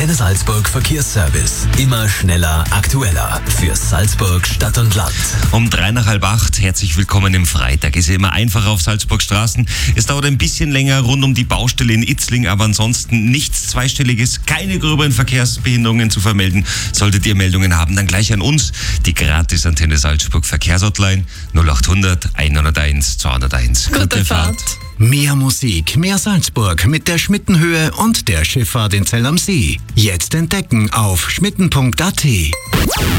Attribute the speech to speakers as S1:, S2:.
S1: Antenne Salzburg Verkehrsservice. Immer schneller, aktueller. Für Salzburg, Stadt und Land.
S2: Um 7:45, herzlich willkommen im Freitag. Ist ja immer einfacher auf Salzburg Straßen. Es dauert ein bisschen länger rund um die Baustelle in Itzling, aber ansonsten nichts Zweistelliges, keine gröberen Verkehrsbehinderungen zu vermelden. Solltet ihr Meldungen haben, dann gleich an uns. Die gratis Antenne Salzburg Verkehrshotline 0800 101 201.
S3: Gute Fahrt.
S1: Mehr Musik, mehr Salzburg mit der Schmittenhöhe und der Schifffahrt in Zell am See. Jetzt entdecken auf schmitten.at.